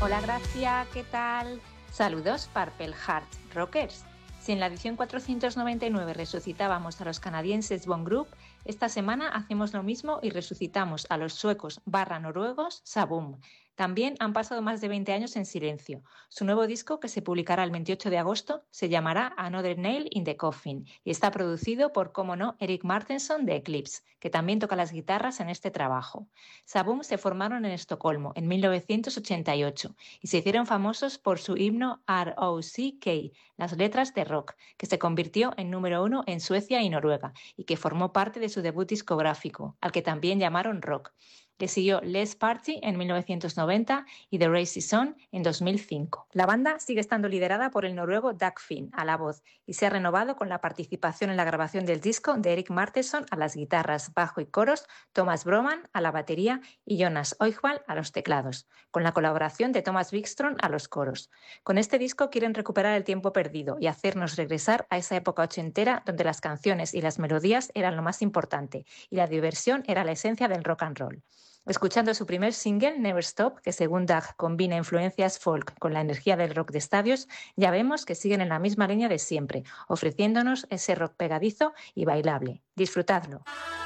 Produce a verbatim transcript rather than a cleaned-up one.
Hola Gracia, ¿qué tal? Saludos Purple Heart Rockers. Si en la edición cuatrocientos noventa y nueve resucitábamos a los canadienses Bone Group, esta semana hacemos lo mismo y resucitamos a los suecos barra noruegos Saboom. También han pasado más de veinte años en silencio. Su nuevo disco, que se publicará el veintiocho de agosto, se llamará Another Nail in the Coffin y está producido por, como no, Eric Martenson de Eclipse, que también toca las guitarras en este trabajo. Saboom se formaron en Estocolmo en mil novecientos ochenta y ocho y se hicieron famosos por su himno R O C K, las letras de rock, que se convirtió en número uno en Suecia y Noruega y que formó parte de su debut discográfico, al que también llamaron Rock. Le siguió Let's Party en mil novecientos noventa y The Race Is On en dos mil cinco. La banda sigue estando liderada por el noruego Dag Finn a la voz y se ha renovado con la participación en la grabación del disco de Eric Martenson a las guitarras, bajo y coros, Thomas Broman a la batería y Jonas Oijvald a los teclados, con la colaboración de Thomas Wikström a los coros. Con este disco quieren recuperar el tiempo perdido y hacernos regresar a esa época ochentera donde las canciones y las melodías eran lo más importante y la diversión era la esencia del rock and roll. Escuchando su primer single, Never Stop, que según Dag combina influencias folk con la energía del rock de estadios, ya vemos que siguen en la misma línea de siempre, ofreciéndonos ese rock pegadizo y bailable. Disfrutadlo.